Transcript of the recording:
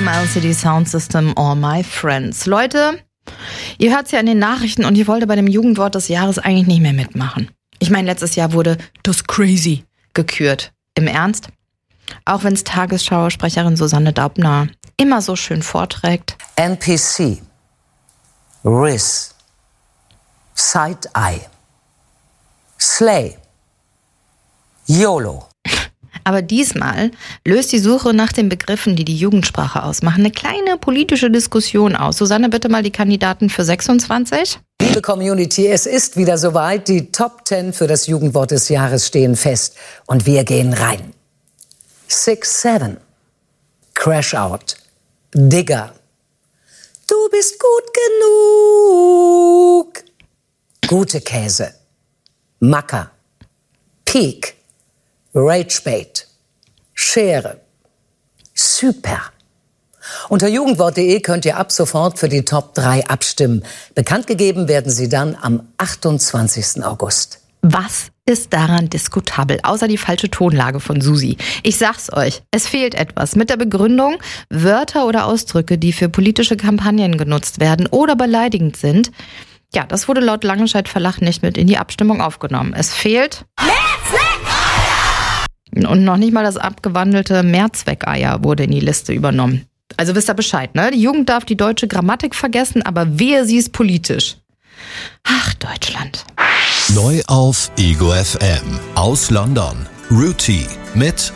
vom LCD Sound System All My Friends. Leute, ihr hört es ja in den Nachrichten und ihr wollt bei dem Jugendwort des Jahres eigentlich nicht mehr mitmachen. Ich meine, letztes Jahr wurde das Crazy gekürt. Im Ernst? Auch wenn es Tagesschau-Sprecherin Susanne Daubner immer so schön vorträgt. NPC, Riz, Side-Eye, Slay, YOLO. Aber diesmal löst die Suche nach den Begriffen, die die Jugendsprache ausmachen, eine kleine politische Diskussion aus. Susanne, bitte mal die Kandidaten für 26. Liebe Community, es ist wieder soweit. Die Top 10 für das Jugendwort des Jahres stehen fest. Und wir gehen rein. 6-7, Crash Out, Digger, du bist gut genug, gute Käse, Macker, Peak, Ragebait, Schere, Super. Unter jugendwort.de könnt ihr ab sofort für die Top 3 abstimmen. Bekannt gegeben werden sie dann am 28. August. Was ist daran diskutabel, außer die falsche Tonlage von Susi? Ich sag's euch, es fehlt etwas. Mit der Begründung, Wörter oder Ausdrücke, die für politische Kampagnen genutzt werden oder beleidigend sind, ja, das wurde laut Langenscheidt Verlag nicht mit in die Abstimmung aufgenommen. Es fehlt... Und noch nicht mal das abgewandelte Mehrzweckeier wurde in die Liste übernommen. Also wisst ihr Bescheid, ne? Die Jugend darf die deutsche Grammatik vergessen, aber wehe, sie ist politisch. Ach, Deutschland. Neu auf Ego FM aus London. Ruti mit